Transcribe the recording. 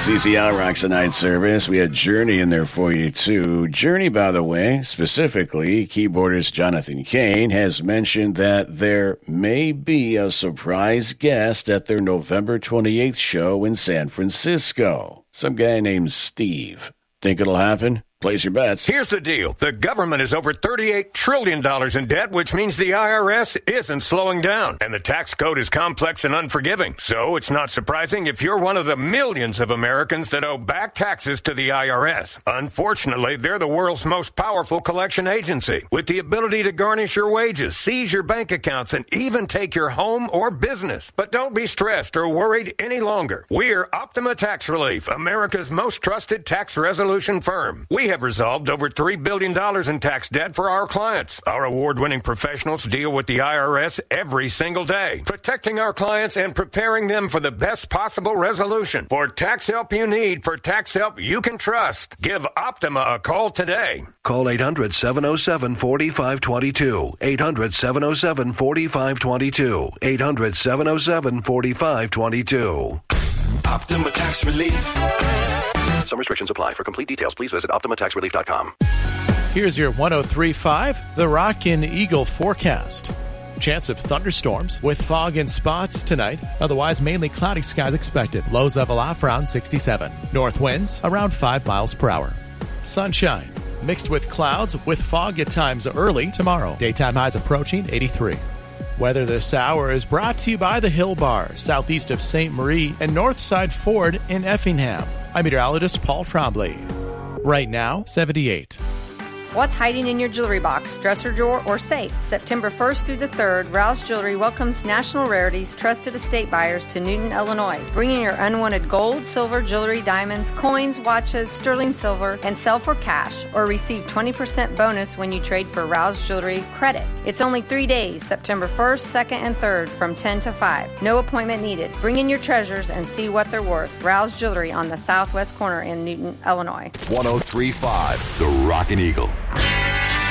CCL rocks the night service. We had Journey in there for you, too. Journey, by the way, specifically, keyboardist Jonathan Cain has mentioned that there may be a surprise guest at their November 28th show in San Francisco. Some guy named Steve. Think it'll happen? Place your bets. Here's the deal. The government is over $38 trillion in debt, which means the IRS isn't slowing down. And the tax code is complex and unforgiving. So it's not surprising if you're one of the millions of Americans that owe back taxes to the IRS. Unfortunately, they're the world's most powerful collection agency, with the ability to garnish your wages, seize your bank accounts, and even take your home or business. But don't be stressed or worried any longer. We're Optima Tax Relief, America's most trusted tax resolution firm. We have resolved over $3 billion in tax debt for our clients. Our award-winning professionals deal with the IRS every single day, protecting our clients and preparing them for the best possible resolution. For tax help you need, for tax help you can trust, give Optima a call today. Call 800-707-4522. 800-707-4522. 800-707-4522. Optima Tax Relief. Some restrictions apply. For complete details, please visit OptimaTaxRelief.com. Here's your 103.5 The Rockin' Eagle forecast. Chance of thunderstorms with fog and spots tonight. Otherwise, mainly cloudy skies expected. Lows level off around 67. North winds around 5 miles per hour. Sunshine mixed with clouds with fog at times early tomorrow. Daytime highs approaching 83. Weather this hour is brought to you by the Hill Bar, southeast of St. Marie and Northside Ford in Effingham. I'm meteorologist Paul Trombley. Right now, 78. What's hiding in your jewelry box, dresser drawer, or safe? September 1st through the 3rd, Rouse Jewelry welcomes National Rarities trusted estate buyers to Newton, Illinois. Bring in your unwanted gold, silver, jewelry, diamonds, coins, watches, sterling silver, and sell for cash, or receive 20% bonus when you trade for Rouse Jewelry credit. It's only 3 days, September 1st, 2nd, and 3rd from 10 to 5. No appointment needed. Bring in your treasures and see what they're worth. Rouse Jewelry on the southwest corner in Newton, Illinois. 103.5 The Rockin' Eagle.